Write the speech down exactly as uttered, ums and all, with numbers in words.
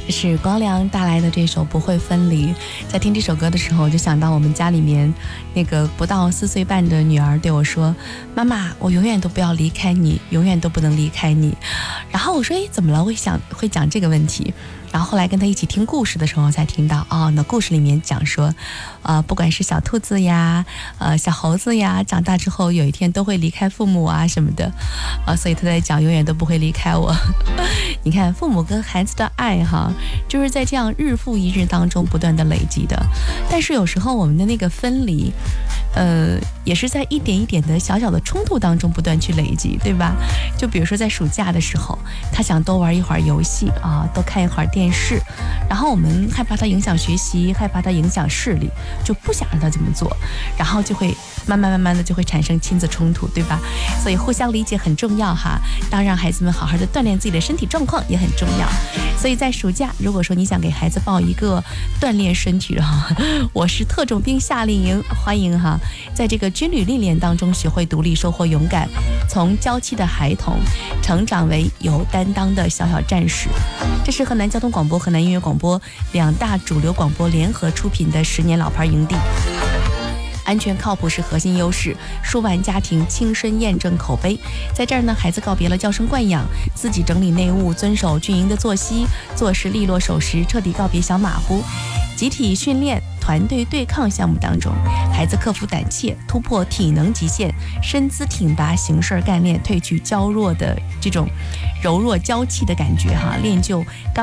这是光良带来的这首《不会分离》。在听这首歌的时候，我就想到我们家里面那个不到四岁半的女儿对我说：“妈妈，我永远都不要离开你，永远都不能离开你。”然后我说：“诶，怎么了？会想会讲这个问题？”然后后来跟他一起听故事的时候才听到，哦，那故事里面讲说，呃，不管是小兔子呀，呃，小猴子呀，长大之后有一天都会离开父母啊什么的，啊、呃，所以他在讲永远都不会离开我。你看，父母跟孩子的爱哈，就是在这样日复一日当中不断的累积的。但是有时候我们的那个分离，呃，也是在一点一点的小小的冲突当中不断去累积，对吧？就比如说在暑假的时候，他想多玩一会儿游戏啊，多看一会儿电视，然后我们害怕他影响学习，害怕他影响视力，就不想让他这么做，然后就会慢慢慢慢的就会产生亲子冲突，对吧？所以互相理解很重要哈，当让孩子们好好的锻炼自己的身体状况也很重要。所以在暑假，如果说你想给孩子报一个锻炼身体的哈，我是特种兵夏令营，欢迎哈，在这个军旅历练当中学会独立，收获勇敢，从娇气的孩童成长为有担当的小小战士。这是河南交通广播、河南音乐广播两大主流广播联合出品的十年老牌营地。安全靠谱是核心优势，数万家庭亲身验证口碑。在这儿呢，孩子告别了娇生惯养，自己整理内务，遵守军营的作息，做事利落守时，彻底告别小马虎。集体训练、团队对抗项目当中，孩子克服胆怯，突破体能极限，身姿挺拔，行事干练，褪去娇弱的这种柔弱娇气的感觉哈，练就刚